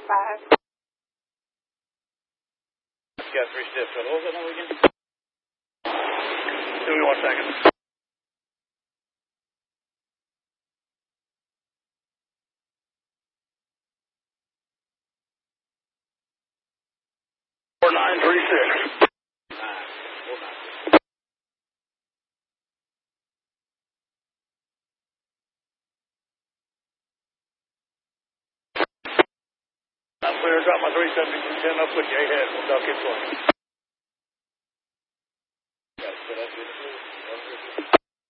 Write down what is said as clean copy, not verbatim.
5. Got 3 stiff. What was that number again? Give me 1 second. Four 936. I'm clear. Drop my 370 10 up with you. 8 head. We'll duck it for you.